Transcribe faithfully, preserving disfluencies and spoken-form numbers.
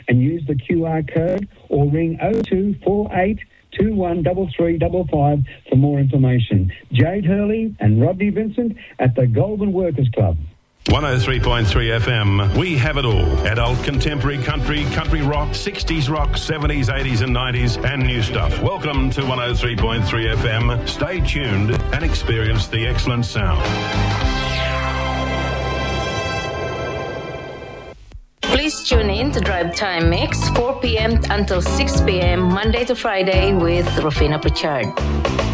and use the Q R code or ring oh two four eight two one three three five five for more information. Jade Hurley and Rodney Vincent at the Goulburn Workers Club. one oh three point three F M. We have it all. Adult, contemporary, country, country rock, sixties rock, seventies, eighties and nineties, and new stuff. Welcome to one oh three point three F M. Stay tuned and experience the excellent sound. Please tune in to Drive Time Mix, four p.m. until six p.m. Monday to Friday with Rufina Pritchard.